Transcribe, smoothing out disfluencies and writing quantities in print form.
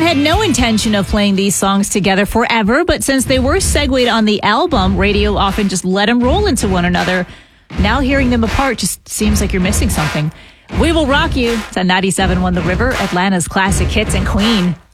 had no intention of playing these songs together forever, but since they were segued on the album, radio often just let them roll into one another. Now hearing them apart just seems like you're missing something. We Will Rock You. It's on 97.1 The River, Atlanta's classic hits and Queen.